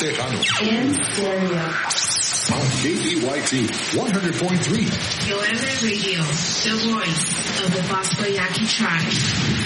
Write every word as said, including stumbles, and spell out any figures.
Tejano. In stereo. On K E Y T one hundred point three. Yoeme Radio, the voice of the Bosco Yaqui tribe.